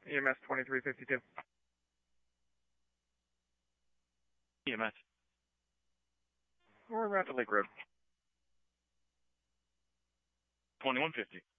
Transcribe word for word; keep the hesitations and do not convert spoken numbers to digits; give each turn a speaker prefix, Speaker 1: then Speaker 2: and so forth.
Speaker 1: E M S twenty-three fifty-two.
Speaker 2: E M S.
Speaker 1: We're around to Lake Road.
Speaker 2: twenty-one fifty.